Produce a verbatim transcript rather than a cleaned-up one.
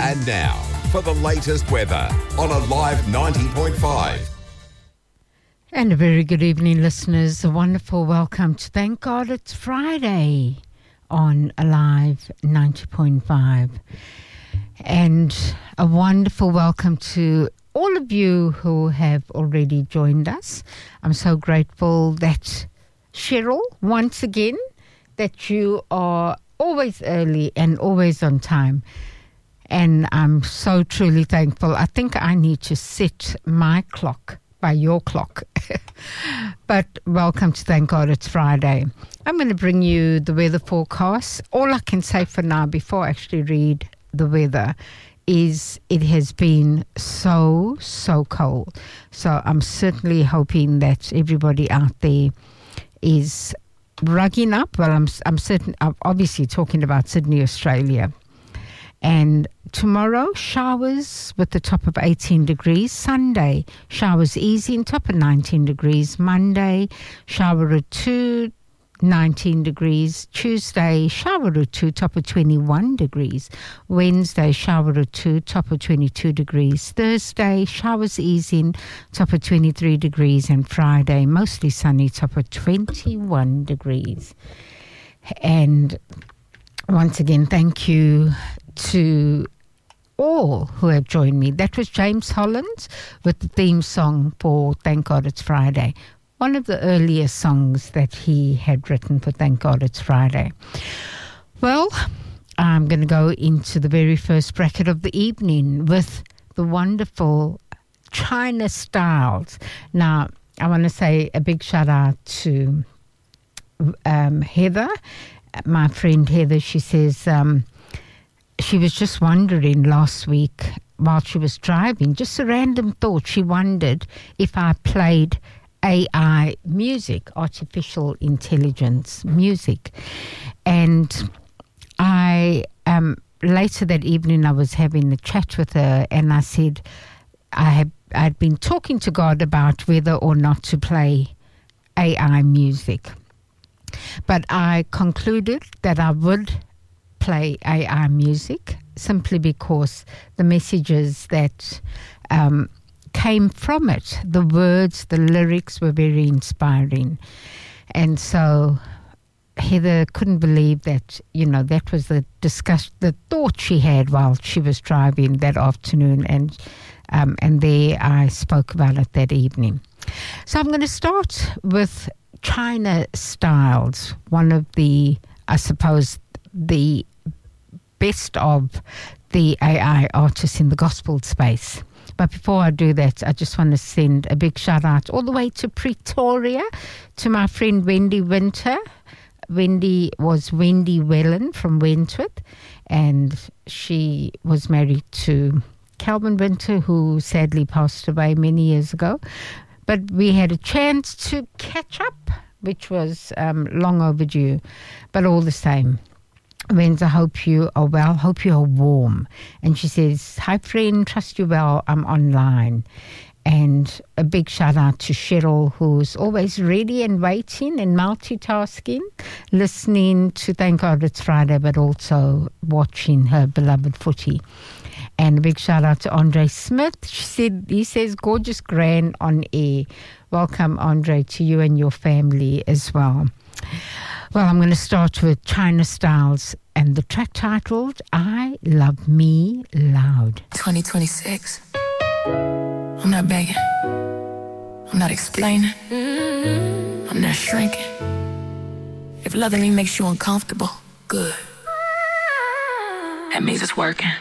And now, for the latest weather on Alive ninety point five. And a very good evening, listeners. A wonderful welcome to Thank God It's Friday on Alive ninety point five. And a wonderful welcome to all of you who have already joined us. I'm so grateful that Cheryl, once again, that you are always early and always on time. And I'm so truly thankful. I think I need to set my clock by your clock. But welcome to Thank God It's Friday. I'm going to bring you the weather forecast. All I can say for now, before I actually read the weather, is it has been so, so cold. So I'm certainly hoping that everybody out there is rugging up. Well, I'm, I'm certain, I'm obviously talking about Sydney, Australia. And tomorrow, showers with the top of eighteen degrees. Sunday, showers easing, top of nineteen degrees. Monday, shower or two, nineteen degrees. Tuesday, shower or two, top of twenty-one degrees. Wednesday, shower or two, top of twenty-two degrees. Thursday, showers easing, top of twenty-three degrees. And Friday, mostly sunny, top of twenty-one degrees. And once again, thank you to all who have joined me. That was James Holland with the theme song for Thank God It's Friday. One of the earlier songs that he had written for Thank God It's Friday. Well, I'm going to go into the very first bracket of the evening with the wonderful China Styles. Now, I want to say a big shout out to um, Heather, my friend Heather. She says um, she was just wondering last week while she was driving, just a random thought, she wondered if I played A I music, artificial intelligence music. And I, um, later that evening, I was having a chat with her and I said, I had, I'd been talking to God about whether or not to play A I music. But I concluded that I would play A I music simply because the messages that um, came from it, the words, the lyrics were very inspiring. And so Heather couldn't believe that, you know, that was the discuss, the thought she had while she was driving that afternoon. And, um, and there I spoke about it that evening. So I'm going to start with China Styles, one of the, I suppose, the best of the A I artists in the gospel space. But before I do that, I just want to send a big shout out all the way to Pretoria to my friend Wendy Winter. Wendy was Wendy Wellen from Wentworth, and she was married to Calvin Winter, who sadly passed away many years ago. But we had a chance to catch up, which was um, long overdue, but all the same. Wendy, I hope you are well, hope you are warm. And she says, hi friend, trust you well, I'm online. And a big shout out to Cheryl, who's always ready and waiting and multitasking, listening to Thank God It's Friday, but also watching her beloved footy. And a big shout out to Andre Smith. She said, he says, gorgeous grand on air. Welcome, Andre, to you and your family as well. Well, I'm going to start with China Styles and the track titled I Love Me Loud. twenty twenty-six. I'm not begging. I'm not explaining. I'm not shrinking. If loving me makes you uncomfortable, good. That means it's working.